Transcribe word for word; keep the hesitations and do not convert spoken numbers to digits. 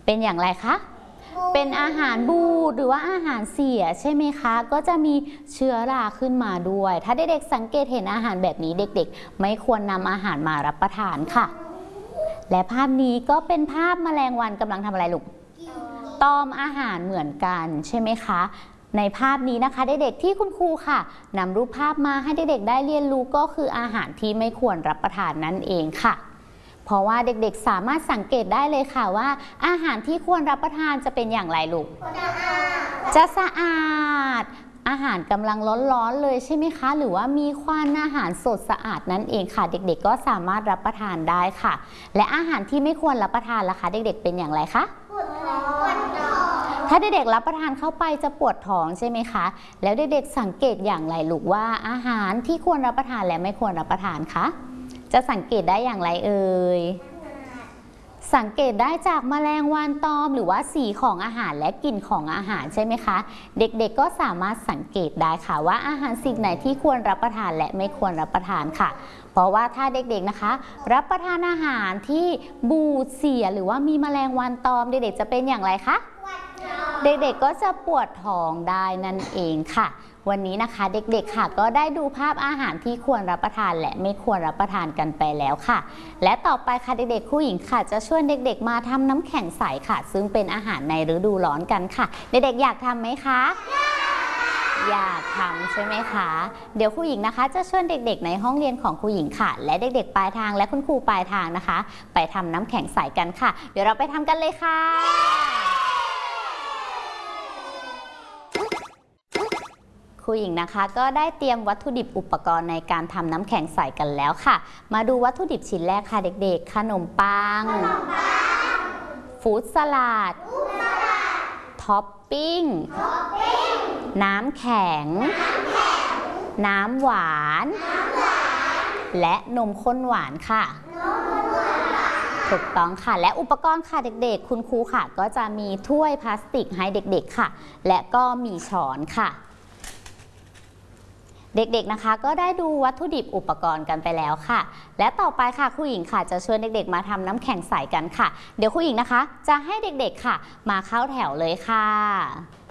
เป็นอย่างไรคะเป็นอาหารบูดหรือว่าอาหารเสียใช่ไหมคะก็จะมีเชื้อราขึ้นมาด้วยถ้าเด็กๆสังเกตเห็นอาหารแบบนี้เด็กๆไม่ควรนำอาหารมารับประทานค่ะและภาพนี้ก็เป็นภาพแมลงวันกำลังทำอะไรลูกตอมอาหารเหมือนกันใช่ไหมคะในภาพนี้นะคะเด็กๆที่คุณครูค่ะนำรูปภาพมาให้เด็กๆได้เรียนรู้ก็คืออาหารที่ไม่ควรรับประทานนั่นเองค่ะเพราะว่าเด็กๆสามารถสังเกตได้เลยค่ะว่าอาหารที่ควรรับประทานจะเป็นอย่างไรลูกจะสะอาดอาหารกำลังร้อนๆเลยใช่ไหมคะหรือว่ามีควันอาหารสดสะอาดนั่นเองค่ะเด็กๆก็สามารถรับประทานได้ค่ะและอาหารที่ไม่ควรรับประทานล่ะคะเด็กๆเป็นอย่างไรคะปวดท้องถ้าเด็กๆรับประทานเข้าไปจะปวดท้องใช่ไหมคะแล้วเด็กๆสังเกตอย่างไรลูกว่าอาหารที่ควรรับประทานและไม่ควรรับประทานคะจะสังเกตได้อย่างไรเอ่ยสังเกตได้จากแมลงวันตอมหรือว่าสีของอาหารและกลิ่นของอาหารใช่ไหมคะเด็กๆก็สามารถสังเกตได้ค่ะว่าอาหารสิ่งไหนที่ควรรับประทานและไม่ควรรับประทานค่ะเพราะว่าถ้าเด็กๆนะคะรับประทานอาหารที่บูดเสียหรือว่ามีแมลงวันตอมเด็กๆจะเป็นอย่างไรคะเด็กๆก็จะปวดท้องได้นั่นเองค่ะวันนี้นะคะเด็กๆค่ะก็ได้ดูภาพอาหารที่ควรรับประทานและไม่ควรรับประทานกันไปแล้วค่ะและต่อไปค่ะเด็กๆผู้หญิงค่ะจะชวนเด็กๆมาทำน้ำแข็งใสค่ะซึ่งเป็นอาหารในฤดูร้อนกันค่ะเด็กๆอยากทำไหมคะอยากทำใช่ไหมคะเดี๋ยวครูหญิงนะคะจะชวนเด็กๆในห้องเรียนของครูหญิงค่ะและเด็กๆปลายทางและคุณครูปลายทางนะคะไปทำน้ำแข็งใสกันค่ะเดี๋ยวเราไปทำกันเลยค่ะครูหญิงนะคะก็ได้เตรียมวัตถุดิบอุปกรณ์ในการทำน้ำแข็งใสกันแล้วค่ะมาดูวัตถุดิบชิ้นแรกค่ะเด็กๆขนมปังฟรุตสลัดท็อปปิ้งน้ำแข็งน้ำหวานและนมข้นหวานค่ะถูกต้องค่ะและอุปกรณ์ค่ะเด็กๆคุณครูค่ะก็จะมีถ้วยพลาสติกให้เด็กๆค่ะและก็มีช้อนค่ะเด็กๆนะคะก็ได้ดูวัตถุดิบอุปกรณ์กันไปแล้วค่ะและต่อไปค่ะครูหญิงค่ะจะชวนเด็กๆมาทำน้ำแข็งใสกันค่ะเดี๋ยวครูหญิงนะคะจะให้เด็กๆค่ะมาเข้าแถวเลยค่ะ